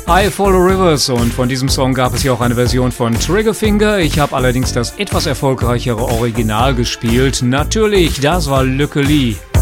I Follow Rivers, und von diesem Song gab es ja auch eine Version von Triggerfinger. Ich habe allerdings das etwas erfolgreichere Original gespielt. Natürlich, das war Lücke Lee.